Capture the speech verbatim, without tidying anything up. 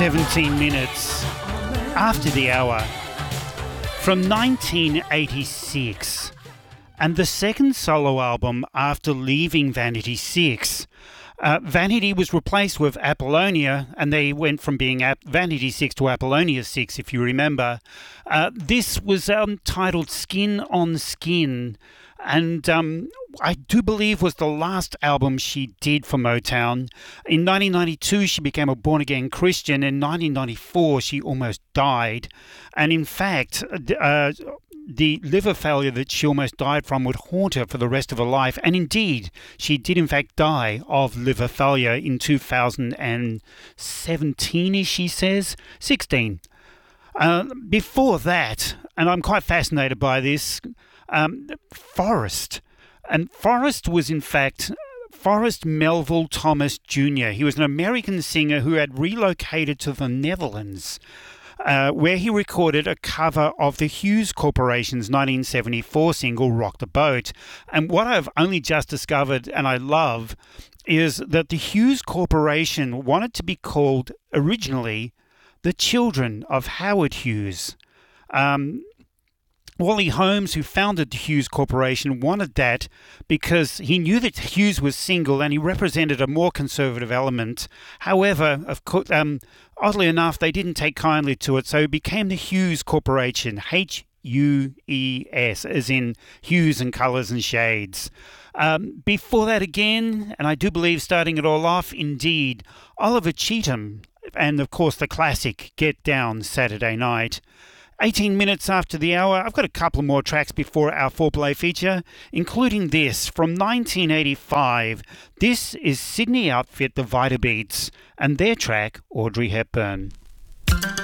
seventeen minutes after the hour from nineteen eighty-six, and the second solo album after leaving Vanity Six. Uh, Vanity was replaced with Apollonia, and they went from being Ap- Vanity Six to Apollonia Six, if you remember. Uh, this was um, titled Skin on Skin, and um, I do believe was the last album she did for Motown. In nineteen ninety-two, she became a born-again Christian. In nineteen ninety-four, she almost died. And in fact, uh, the liver failure that she almost died from would haunt her for the rest of her life. And indeed, she did in fact die of liver failure in two thousand seventeen, as she says, sixteen. Uh, before that, and I'm quite fascinated by this, um, Forrest. And Forrest was in fact Forrest Melville Thomas Junior He was an American singer who had relocated to the Netherlands, Uh, where he recorded a cover of the Hughes Corporation's nineteen seventy-four single Rock the Boat. And what I've only just discovered, and I love, is that the Hughes Corporation wanted to be called originally the Children of Howard Hughes. Um, Wally Holmes, who founded the Hughes Corporation, wanted that because he knew that Hughes was single and he represented a more conservative element. However, of course, um, oddly enough, they didn't take kindly to it, so it became the Hughes Corporation, H U E S, as in hues and colours and shades. Um, before that again, and I do believe starting it all off, indeed, Oliver Cheatham, and of course the classic Get Down Saturday Night. eighteen minutes after the hour, I've got a couple more tracks before our four-play feature, including this from nineteen eighty-five. This is Sydney outfit, the Vita Beats, and their track, Audrey Hepburn.